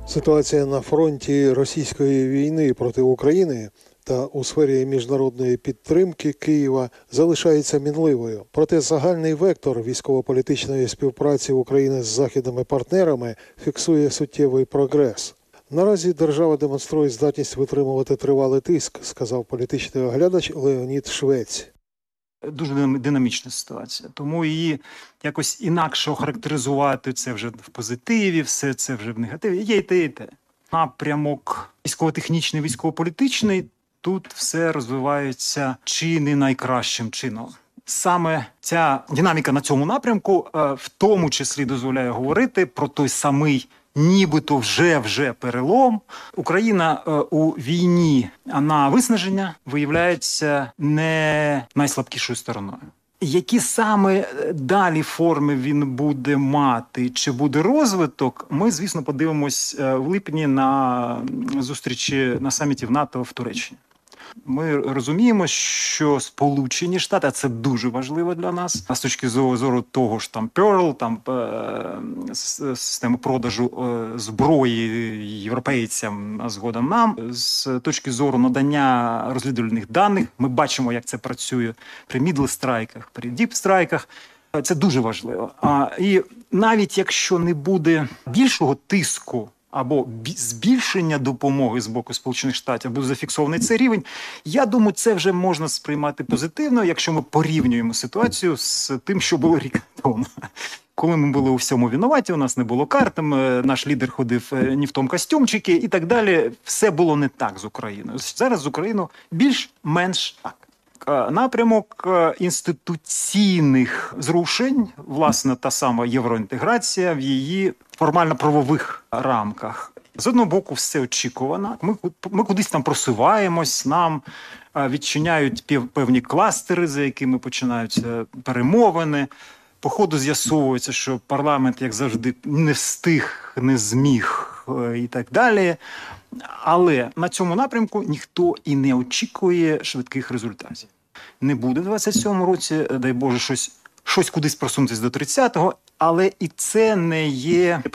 Ситуація на фронті російської війни проти України та у сфері міжнародної підтримки Києва залишається мінливою. Проте загальний вектор військово-політичної співпраці України з західними партнерами фіксує суттєвий прогрес. Наразі держава демонструє здатність витримувати тривалий тиск, сказав політичний оглядач Леонід Швець. Дуже динамічна ситуація, тому її якось інакше охарактеризувати це вже в позитиві, все це вже в негативі. Є і те, і те. Напрямок військово-технічний, військово-політичний, тут все розвивається чи не найкращим чином. Саме ця динаміка на цьому напрямку в тому числі дозволяє говорити про той самий нібито вже перелом. Україна у війні на виснаження виявляється не найслабкішою стороною. Які саме далі форми він буде мати, чи буде розвиток, ми, звісно, подивимось в липні на зустрічі на саміті в НАТО в Туреччині. Ми розуміємо, що Сполучені Штати, а це дуже важливо для нас, а з точки зору того ж там Pearl, там системи продажу зброї європейцям, а згодом нам, з точки зору надання розвідувальних даних, ми бачимо, як це працює при мідл-страйках, при діп-страйках. Це дуже важливо. І навіть якщо не буде більшого тиску або збільшення допомоги з боку Сполучених Штатів, буде зафіксований цей рівень, я думаю, це вже можна сприймати позитивно, якщо ми порівнюємо ситуацію з тим, що було рік тому. Коли ми були у всьому винуваті, у нас не було карт, наш лідер ходив не в тому костюмчики і так далі. Все було не так з Україною. Зараз з Україною більш-менш так. Напрямок інституційних зрушень, власне, та сама євроінтеграція в її формально-правових рамках. З одного боку, все очікувано. Ми кудись там просуваємось, нам відчиняють певні кластери, за якими починаються перемовини. По ходу з'ясовується, що парламент, як завжди, не встиг, не зміг і так далі. Але на цьому напрямку ніхто і не очікує швидких результатів. Не буде в 27-му році, дай Боже, щось кудись просунутися до 30-го, але і це не є